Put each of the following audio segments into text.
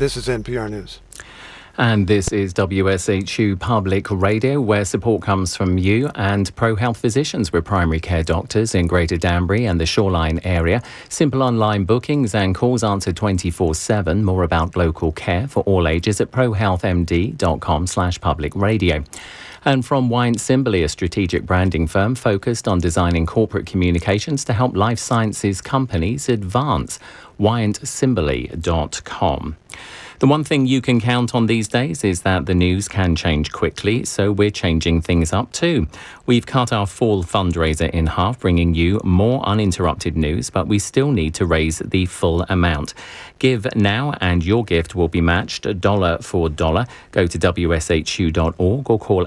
This is NPR News. And this is WSHU Public Radio, where support comes from you and ProHealth physicians with primary care doctors in Greater Danbury and the Shoreline area. Simple online bookings and calls answered 24/7. More about local care for all ages at prohealthmd.com/public radio. And from Wyant Cymberley, a strategic branding firm focused on designing corporate communications to help life sciences companies advance. wyantcymberley.com. The one thing you can count on these days is that the news can change quickly, so we're changing things up too. We've cut our fall fundraiser in half, bringing you more uninterrupted news, but we still need to raise the full amount. Give now and your gift will be matched dollar for dollar. Go to wshu.org or call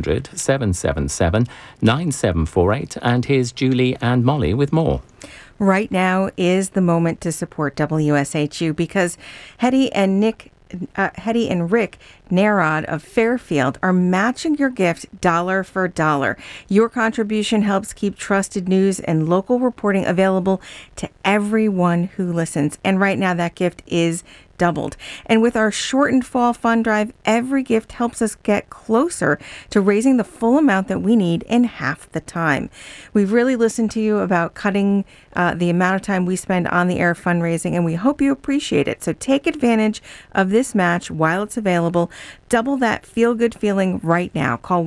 800-777-9748. And here's Julie and Molly with more. Right now is the moment to support WSHU because Hetty and Rick Narod of Fairfield are matching your gift dollar for dollar. Your contribution helps keep trusted news and local reporting available to everyone who listens. And right now that gift is doubled. And with our shortened fall fund drive, every gift helps us get closer to raising the full amount that we need in half the time. We've really listened to you about cutting the amount of time we spend on the air fundraising, and we hope you appreciate it. So take advantage of this match while it's available. Double that feel-good feeling right now. Call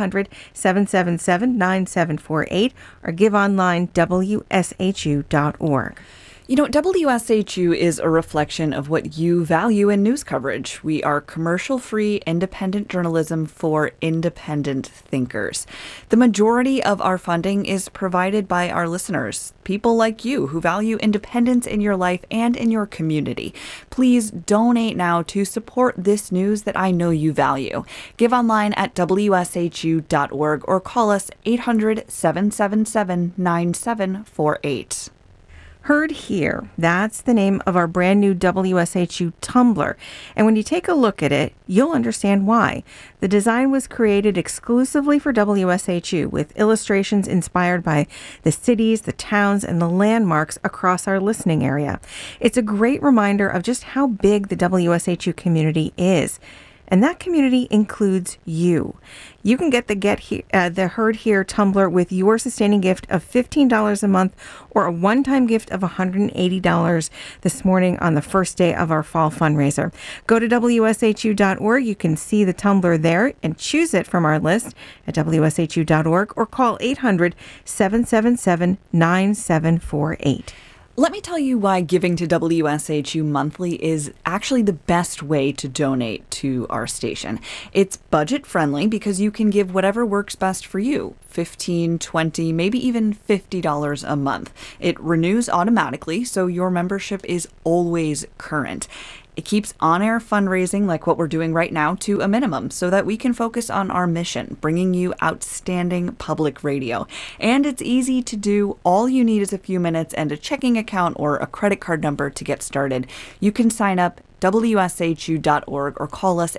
1-800-777-9748 or give online WSHU.org. You know, WSHU is a reflection of what you value in news coverage. We are commercial-free, independent journalism for independent thinkers. The majority of our funding is provided by our listeners, people like you who value independence in your life and in your community. Please donate now to support this news that I know you value. Give online at wshu.org or call us 800-777-9748. Heard Here, that's the name of our brand new WSHU Tumbler. And when you take a look at it, you'll understand why. The design was created exclusively for WSHU with illustrations inspired by the cities, the towns, and the landmarks across our listening area. It's a great reminder of just how big the WSHU community is. And that community includes you. You can get the Heard Here Tumbler with your sustaining gift of $15 a month or a one-time gift of $180 this morning on the first day of our fall fundraiser. Go to WSHU.org. You can see the tumbler there and choose it from our list at WSHU.org or call 800-777-9748. Let me tell you why giving to WSHU monthly is actually the best way to donate to our station. It's budget friendly because you can give whatever works best for you. $15, $20, maybe even $50 a month. It renews automatically, so your membership is always current. It keeps on-air fundraising like what we're doing right now to a minimum so that we can focus on our mission, bringing you outstanding public radio. And it's easy to do. All you need is a few minutes and a checking account or a credit card number to get started. You can sign up WSHU.org or call us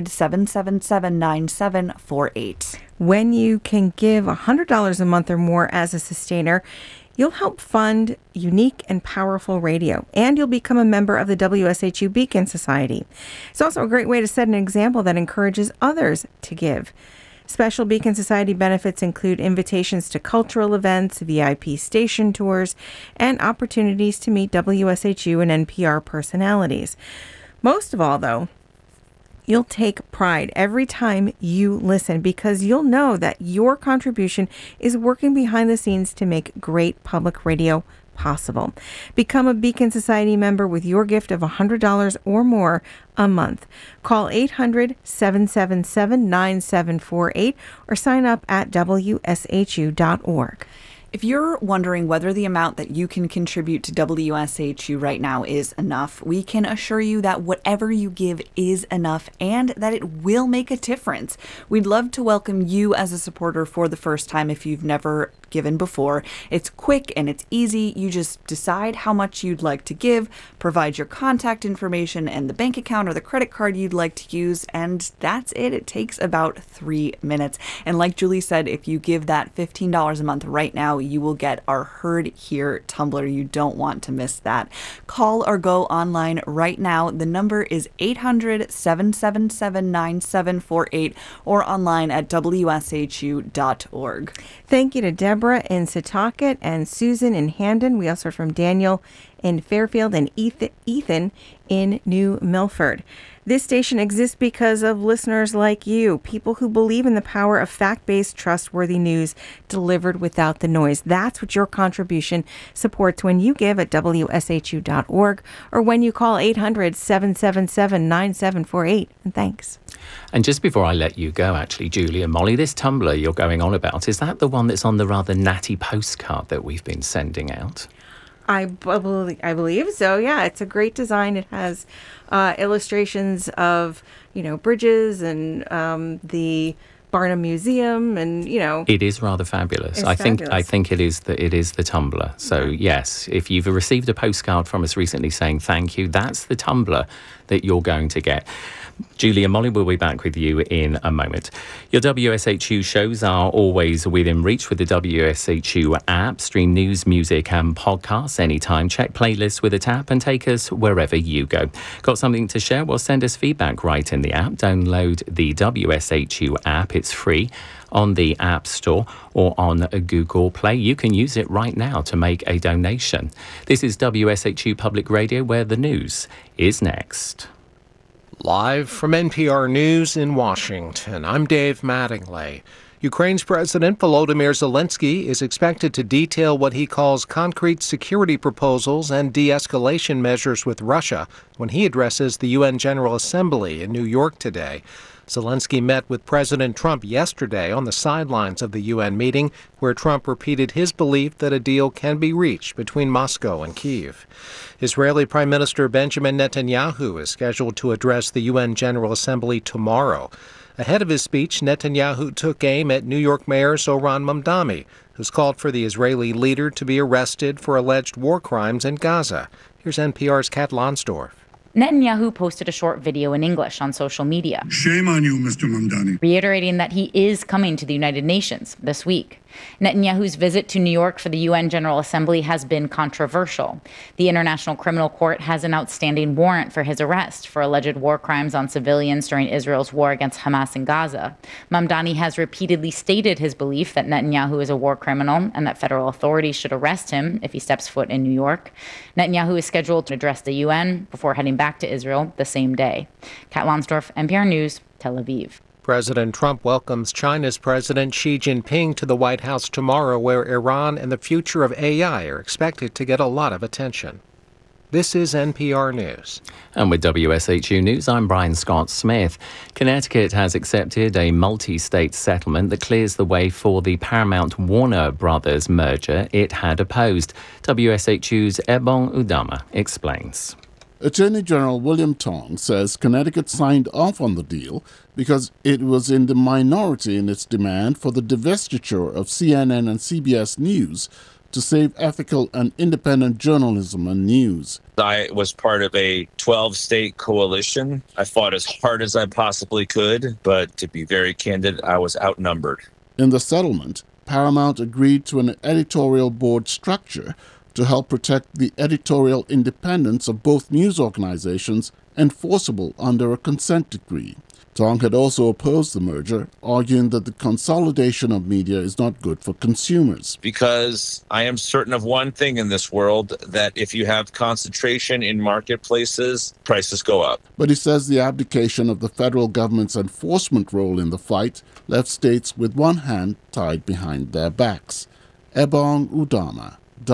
800-777-9748. When you can give $100 a month or more as a sustainer, you'll help fund unique and powerful radio, and you'll become a member of the WSHU Beacon Society. It's also a great way to set an example that encourages others to give. Special Beacon Society benefits include invitations to cultural events, VIP station tours, and opportunities to meet WSHU and NPR personalities. Most of all, though, you'll take pride every time you listen because you'll know that your contribution is working behind the scenes to make great public radio possible. Become a Beacon Society member with your gift of $100 or more a month. Call 800-777-9748 or sign up at WSHU.org. If you're wondering whether the amount that you can contribute to WSHU right now is enough, we can assure you that whatever you give is enough and that it will make a difference. We'd love to welcome you as a supporter for the first time if you've never given before. It's quick and it's easy. You just decide how much you'd like to give, provide your contact information and the bank account or the credit card you'd like to use, and that's it. It takes about 3 minutes. And like Julie said, if you give that $15 a month right now, you will get our Heard Here tumbler. You don't want to miss that. Call or go online right now. The number is 800-777-9748 or online at wshu.org. Thank you to Deborah in Setauket and Susan in Handon. We also heard from Daniel in Fairfield and Ethan in New Milford. This station exists because of listeners like you, people who believe in the power of fact-based, trustworthy news delivered without the noise. That's what your contribution supports when you give at wshu.org or when you call 800-777-9748. And thanks. And just before I let you go, actually, Julie and Molly, this tumbler you're going on about, is that the one that's on the rather natty postcard that we've been sending out? I believe so. Yeah, it's a great design. It has illustrations of, bridges and the Barnum Museum, and it is rather fabulous. I think it is the tumbler. So yes, if you've received a postcard from us recently saying thank you, that's the tumbler that you're going to get. Julie and Molly will be back with you in a moment. Your WSHU shows are always within reach with the WSHU app. Stream news, music and podcasts anytime. Check playlists with a tap and take us wherever you go. Got something to share? Well, send us feedback right in the app. Download the WSHU app. It's free on the App Store or on Google Play. You can use it right now to make a donation. This is WSHU Public Radio, where the news is next. Live from NPR News in Washington, I'm Dave Mattingly. Ukraine's President Volodymyr Zelensky is expected to detail what he calls concrete security proposals and de-escalation measures with Russia when he addresses the UN General Assembly in New York today. Zelensky met with President Trump yesterday on the sidelines of the UN meeting, where Trump repeated his belief that a deal can be reached between Moscow and Kyiv. Israeli Prime Minister Benjamin Netanyahu is scheduled to address the UN General Assembly tomorrow. Ahead of his speech, Netanyahu took aim at New York Mayor Zohran Mamdani, who's called for the Israeli leader to be arrested for alleged war crimes in Gaza. Here's NPR's Kat Lonsdorf. Netanyahu posted a short video in English on social media. Shame on you, Mr. Mamdani. Reiterating that he is coming to the United Nations this week. Netanyahu's visit to New York for the UN General Assembly has been controversial. The International Criminal Court has an outstanding warrant for his arrest for alleged war crimes on civilians during Israel's war against Hamas in Gaza. Mamdani has repeatedly stated his belief that Netanyahu is a war criminal and that federal authorities should arrest him if he steps foot in New York. Netanyahu is scheduled to address the UN before heading back to Israel the same day. Kat Lonsdorf, NPR News, Tel Aviv. President Trump welcomes China's President Xi Jinping to the White House tomorrow, where Iran and the future of AI are expected to get a lot of attention. This is NPR News. And with WSHU News, I'm Brian Scott Smith. Connecticut has accepted a multi-state settlement that clears the way for the Paramount-Warner Brothers merger it had opposed. WSHU's Ebong Udama explains. Attorney General William Tong says Connecticut signed off on the deal because it was in the minority in its demand for the divestiture of CNN and CBS News to save ethical and independent journalism and news. I was part of a 12-state coalition. I fought as hard as I possibly could, but to be very candid, I was outnumbered. In the settlement, Paramount agreed to an editorial board structure to help protect the editorial independence of both news organizations, enforceable under a consent decree. Tong had also opposed the merger, arguing that the consolidation of media is not good for consumers. Because I am certain of one thing in this world, that if you have concentration in marketplaces, prices go up. But he says the abdication of the federal government's enforcement role in the fight left states with one hand tied behind their backs. Ebong Udama,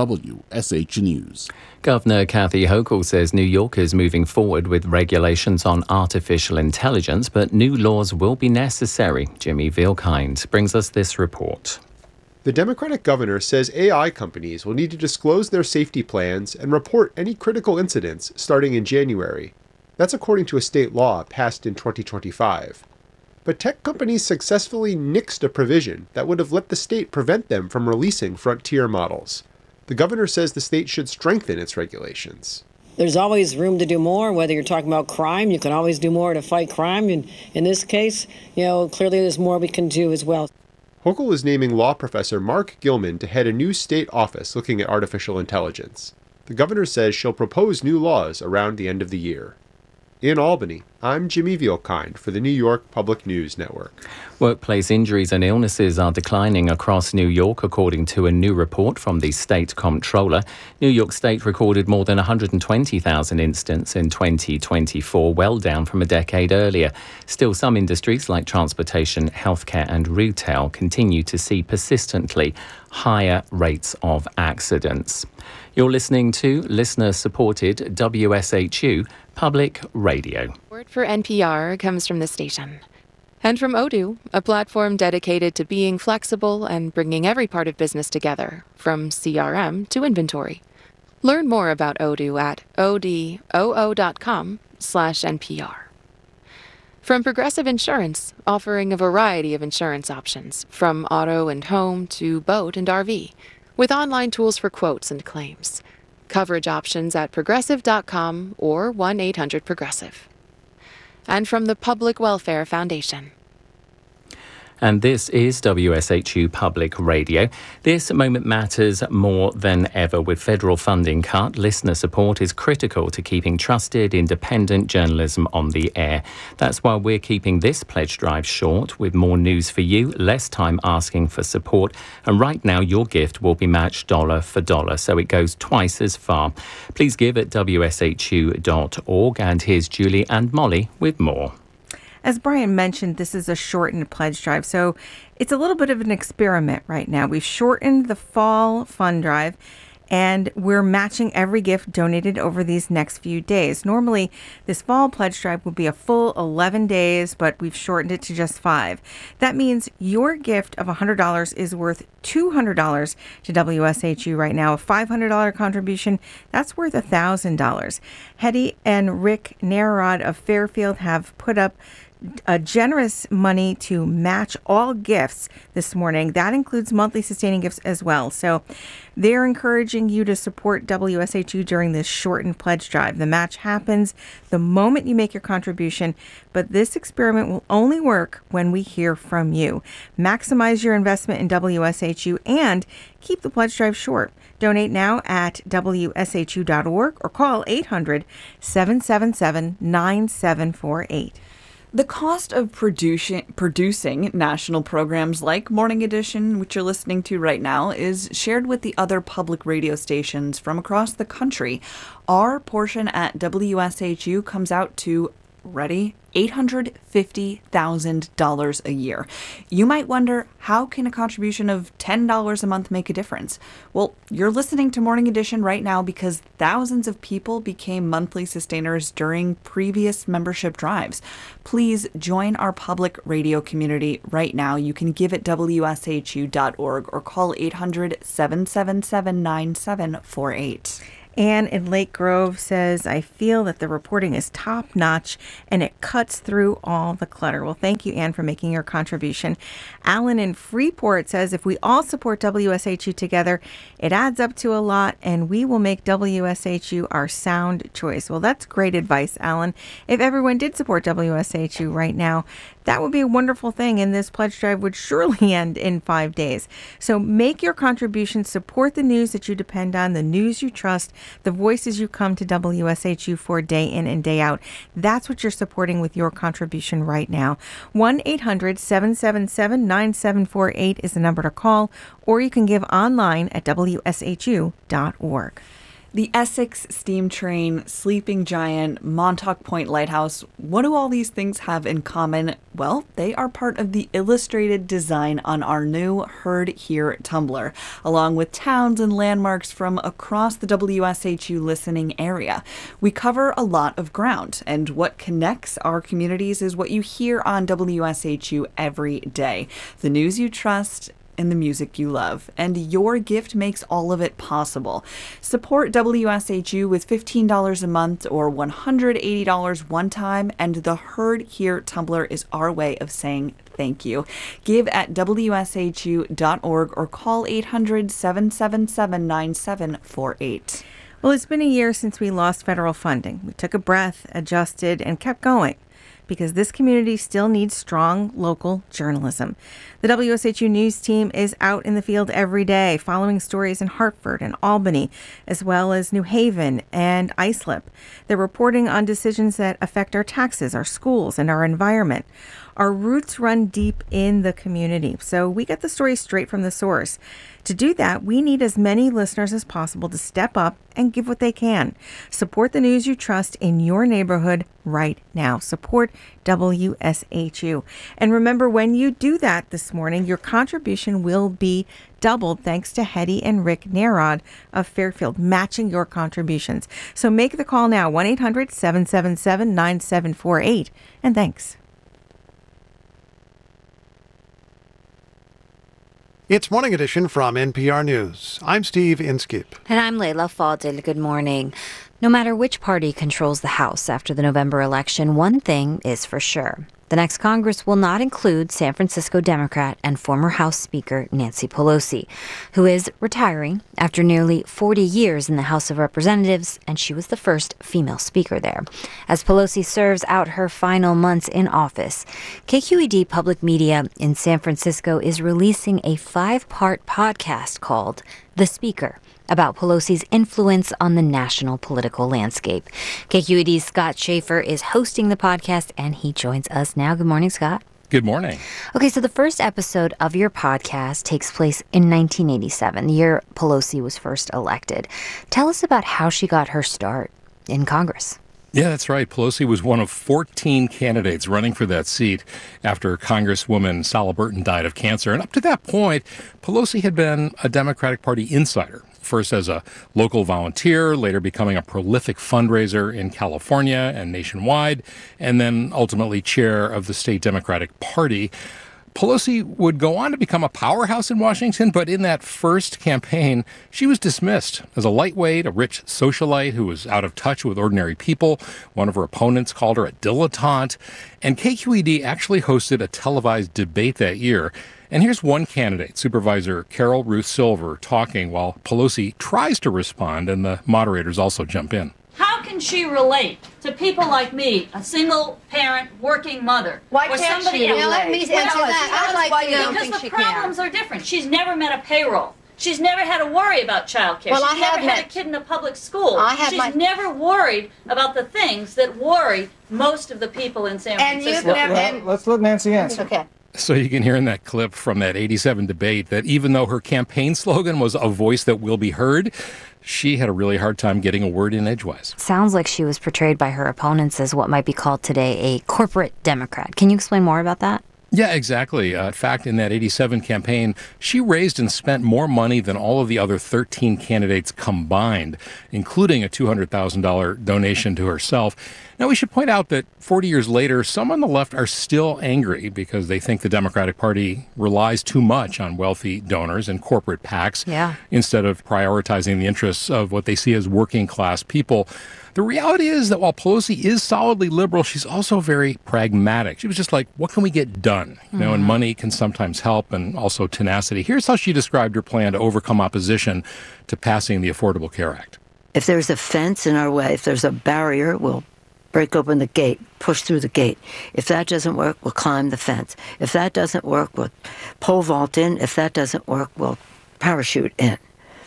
WSH News. Governor Kathy Hochul says New York is moving forward with regulations on artificial intelligence, but new laws will be necessary. Jimmy Vielkind brings us this report. The Democratic governor says AI companies will need to disclose their safety plans and report any critical incidents starting in January. That's according to a state law passed in 2025. but tech companies successfully nixed a provision that would have let the state prevent them from releasing frontier models. The governor says the state should strengthen its regulations. There's always room to do more. Whether you're talking about crime, you can always do more to fight crime. And in this case, clearly there's more we can do as well. Hochul is naming law professor Mark Gilman to head a new state office looking at artificial intelligence. The governor says she'll propose new laws around the end of the year. In Albany, I'm Jimmy Vielkind for the New York Public News Network. Workplace injuries and illnesses are declining across New York, according to a new report from the state comptroller. New York State recorded more than 120,000 incidents in 2024, well down from a decade earlier. Still, some industries like transportation, healthcare and retail continue to see persistently higher rates of accidents. You're listening to listener-supported WSHU Public Radio. Word for NPR comes from the station. And from Odoo, a platform dedicated to being flexible and bringing every part of business together, from CRM to inventory. Learn more about Odoo at odoo.com/NPR. From Progressive Insurance, offering a variety of insurance options, from auto and home to boat and RV, with online tools for quotes and claims. Coverage options at progressive.com or 1-800-PROGRESSIVE. And from the Public Welfare Foundation. And this is WSHU Public Radio. This moment matters more than ever. With federal funding cut, listener support is critical to keeping trusted, independent journalism on the air. That's why we're keeping this pledge drive short, with more news for you, less time asking for support. And right now, your gift will be matched dollar for dollar, so it goes twice as far. Please give at WSHU.org. And here's Julie and Molly with more. As Brian mentioned, this is a shortened pledge drive, so it's a little bit of an experiment right now. We've shortened the fall fund drive, and we're matching every gift donated over these next few days. Normally, this fall pledge drive would be a full 11 days, but we've shortened it to just 5. That means your gift of $100 is worth $200 to WSHU right now. A $500 contribution, that's worth $1,000. Hetty and Rick Narod of Fairfield have put up a generous money to match all gifts this morning. That includes monthly sustaining gifts as well. So they're encouraging you to support WSHU during this shortened pledge drive. The match happens the moment you make your contribution, but this experiment will only work when we hear from you. Maximize your investment in WSHU and keep the pledge drive short. Donate now at WSHU.org or call 800-777-9748. The cost of producing national programs like Morning Edition, which you're listening to right now, is shared with the other public radio stations from across the country. Our portion at WSHU comes out to, ready, $850,000 a year. You might wonder, how can a contribution of $10 a month make a difference? Well, you're listening to Morning Edition right now because thousands of people became monthly sustainers during previous membership drives. Please join our public radio community right now. You can give at WSHU.org or call 800-777-9748. Anne in Lake Grove says, I feel that the reporting is top notch and it cuts through all the clutter. Well, thank you, Anne, for making your contribution. Alan in Freeport says, if we all support WSHU together, it adds up to a lot and we will make WSHU our sound choice. Well, that's great advice, Alan. If everyone did support WSHU right now, that would be a wonderful thing, and this pledge drive would surely end in 5 days. So make your contribution, support the news that you depend on, the news you trust, the voices you come to WSHU for day in and day out. That's what you're supporting with your contribution right now. 1-800-777-9748 is the number to call, or you can give online at WSHU.org. The Essex Steam Train, Sleeping Giant, Montauk Point Lighthouse, what do all these things have in common? Well, they are part of the illustrated design on our new Heard Here Tumblr, along with towns and landmarks from across the WSHU listening area. We cover a lot of ground, and what connects our communities is what you hear on WSHU every day. The news you trust, and the music you love. And your gift makes all of it possible. Support WSHU with $15 a month or $180 one time, and the Heard Here tumbler is our way of saying thank you. Give at WSHU.org or call 800-777-9748. Well, it's been a year since we lost federal funding. We took a breath, adjusted, and kept going, because this community still needs strong local journalism. The WSHU News team is out in the field every day, following stories in Hartford and Albany, as well as New Haven and Islip. They're reporting on decisions that affect our taxes, our schools, and our environment. Our roots run deep in the community, so we get the story straight from the source. To do that, we need as many listeners as possible to step up and give what they can. Support the news you trust in your neighborhood right now. Support WSHU. And remember, when you do that this morning, your contribution will be doubled thanks to Hetty and Rick Narod of Fairfield matching your contributions. So make the call now, 1-800-777-9748. And thanks. It's Morning Edition from NPR News. I'm Steve Inskip. And I'm Layla Fadil. Good morning. No matter which party controls the House after the November election, one thing is for sure. The next Congress will not include San Francisco Democrat and former House Speaker Nancy Pelosi, who is retiring after nearly 40 years in the House of Representatives, and she was the first female speaker there. As Pelosi serves out her final months in office, KQED Public Media in San Francisco is releasing a 5-part podcast called The Speaker, about Pelosi's influence on the national political landscape. KQED's Scott Schaefer is hosting the podcast, and he joins us now. Good morning, Scott. Good morning. Okay, so the first episode of your podcast takes place in 1987, the year Pelosi was first elected. Tell us about how she got her start in Congress. Yeah, that's right. Pelosi was one of 14 candidates running for that seat after Congresswoman Sala Burton died of cancer. And up to that point, Pelosi had been a Democratic Party insider, first as a local volunteer, later becoming a prolific fundraiser in California and nationwide, and then ultimately chair of the state Democratic Party. Pelosi would go on to become a powerhouse in Washington, but in that first campaign, she was dismissed as a lightweight, a rich socialite who was out of touch with ordinary people. One of her opponents called her a dilettante. And KQED actually hosted a televised debate that year. And here's one candidate, Supervisor Carol Ruth Silver, talking while Pelosi tries to respond, and the moderators also jump in. How can she relate to people like me, a single-parent working mother? Why or can't somebody she? else? Let me answer that. I'd like to know. Because the problems are different. She's never met a payroll. She's never had to worry about child care. Well, She's never had a kid in a public school. She's never worried about the things that worry most of the people in San Francisco. Let's let Nancy answer. Okay. So you can hear in that clip from that 87 debate that even though her campaign slogan was a voice that will be heard, she had a really hard time getting a word in edgewise. Sounds like she was portrayed by her opponents as what might be called today a corporate Democrat. Can you explain more about that? Yeah, exactly. In fact, in that 87 campaign, she raised and spent more money than all of the other 13 candidates combined, including a $200,000 donation to herself. Now, we should point out that 40 years later, some on the left are still angry because they think the Democratic Party relies too much on wealthy donors and corporate PACs instead of prioritizing the interests of what they see as working class people. The reality is that while Pelosi is solidly liberal, she's also very pragmatic. She was just like, what can we get done? You know, and money can sometimes help, and also tenacity. Here's how she described her plan to overcome opposition to passing the Affordable Care Act. If there's a fence in our way, if there's a barrier, we'll break open the gate, push through the gate. If that doesn't work, we'll climb the fence. If that doesn't work, we'll pole vault in. If that doesn't work, we'll parachute in.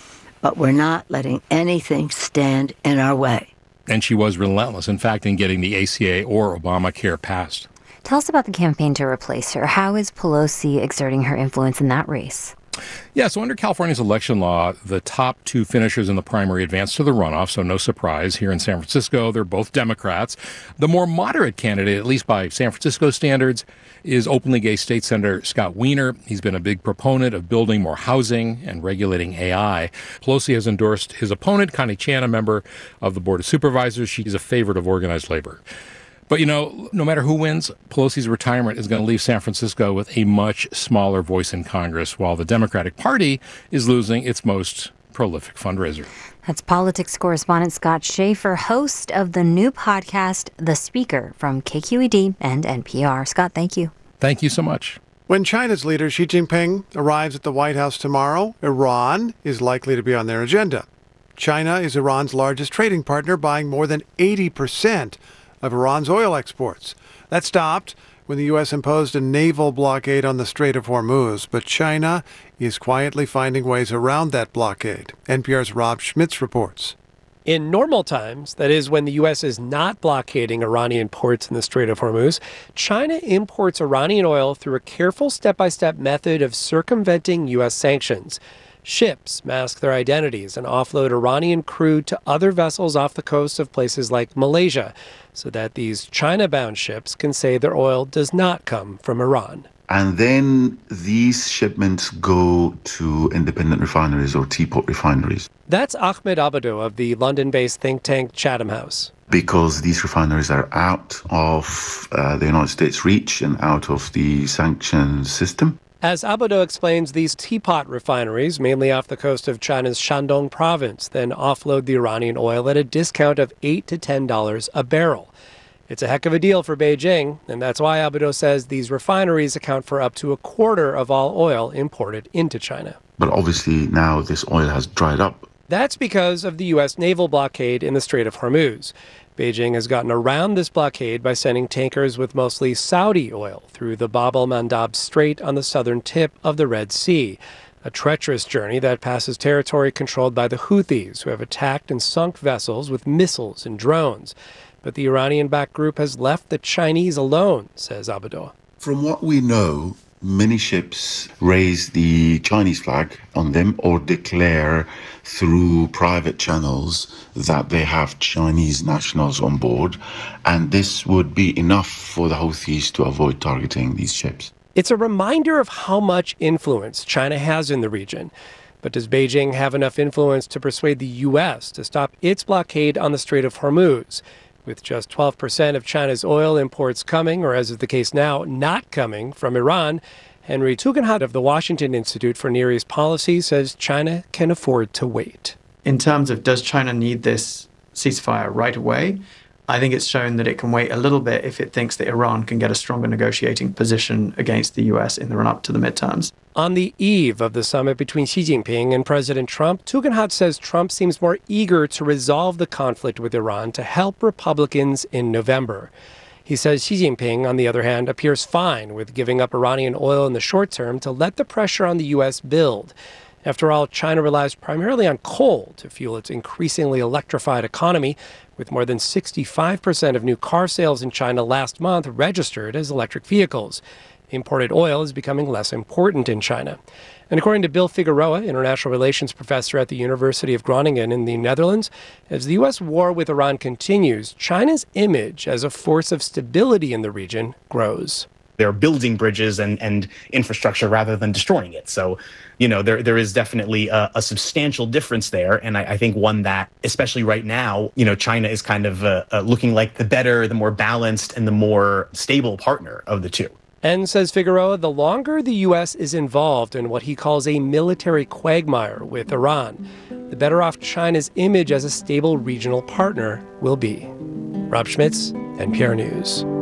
But we're not letting anything stand in our way. And she was relentless, in fact, in getting the ACA or Obamacare passed. Tell us about the campaign to replace her. How is Pelosi exerting her influence in that race? Yeah, so under California's election law, the top two finishers in the primary advance to the runoff, so no surprise. Here in San Francisco, they're both Democrats. The more moderate candidate, at least by San Francisco standards, is openly gay State Senator Scott Wiener. He's been a big proponent of building more housing and regulating AI. Pelosi has endorsed his opponent, Connie Chan, a member of the Board of Supervisors. She's a favorite of organized labor. But, no matter who wins, Pelosi's retirement is going to leave San Francisco with a much smaller voice in Congress, while the Democratic Party is losing its most prolific fundraiser. That's politics correspondent Scott Schaefer, host of the new podcast, The Speaker, from KQED and NPR. Scott, thank you. Thank you so much. When China's leader Xi Jinping arrives at the White House tomorrow, Iran is likely to be on their agenda. China is Iran's largest trading partner, buying more than 80% of Iran's oil exports. That stopped when the U.S. imposed a naval blockade on the Strait of Hormuz, but China is quietly finding ways around that blockade. NPR's Rob Schmitz reports. In normal times, that is when the U.S. is not blockading Iranian ports in the Strait of Hormuz, China imports Iranian oil through a careful step-by-step method of circumventing U.S. sanctions. Ships mask their identities and offload Iranian crude to other vessels off the coast of places like Malaysia, so that these China-bound ships can say their oil does not come from Iran. And then these shipments go to independent refineries or teapot refineries. That's Ahmed Abado of the London-based think tank Chatham House. Because these refineries are out of the United States' reach and out of the sanctions system. As Abado explains, these teapot refineries, mainly off the coast of China's Shandong province, then offload the Iranian oil at a discount of $8 to $10 a barrel. It's a heck of a deal for Beijing, and that's why Abado says these refineries account for up to a quarter of all oil imported into China. But obviously now this oil has dried up. That's because of the U.S. naval blockade in the Strait of Hormuz. Beijing has gotten around this blockade by sending tankers with mostly Saudi oil through the Bab el-Mandab Strait on the southern tip of the Red Sea, a treacherous journey that passes territory controlled by the Houthis, who have attacked and sunk vessels with missiles and drones. But the Iranian-backed group has left the Chinese alone, says Abado. From what we know, many ships raise the Chinese flag on them or declare through private channels that they have Chinese nationals on board, and this would be enough for the Houthis to avoid targeting these ships. It's a reminder of how much influence China has in the region. But does Beijing have enough influence to persuade the U.S. to stop its blockade on the Strait of Hormuz? With just 12% of China's oil imports coming, or as is the case now, not coming from Iran, Henry Tugendhat of the Washington Institute for Near East Policy says China can afford to wait. In terms of does China need this ceasefire right away, I think it's shown that it can wait a little bit if it thinks that Iran can get a stronger negotiating position against the U.S. in the run-up to the midterms. On the eve of the summit between Xi Jinping and President Trump, Tugendhat says Trump seems more eager to resolve the conflict with Iran to help Republicans in November. He says Xi Jinping, on the other hand, appears fine with giving up Iranian oil in the short term to let the pressure on the U.S. build. After all, China relies primarily on coal to fuel its increasingly electrified economy, with more than 65% of new car sales in China last month registered as electric vehicles. Imported oil is becoming less important in China. And according to Bill Figueroa, international relations professor at the University of Groningen in the Netherlands, as the U.S. war with Iran continues, China's image as a force of stability in the region grows. They're building bridges and infrastructure rather than destroying it. So, there is definitely a substantial difference there. And I think one that, especially right now, China is kind of looking like the better, the more balanced, and the more stable partner of the two. And, says Figueroa, the longer the U.S. is involved in what he calls a military quagmire with Iran, the better off China's image as a stable regional partner will be. Rob Schmitz, NPR News.